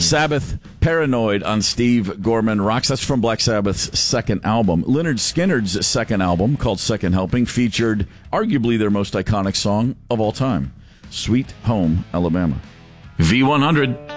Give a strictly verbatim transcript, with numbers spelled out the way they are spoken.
Sabbath, Paranoid on Steve Gorman Rocks. That's from Black Sabbath's second album. Lynyrd Skynyrd's second album, called Second Helping, featured arguably their most iconic song of all time, Sweet Home Alabama. V one hundred.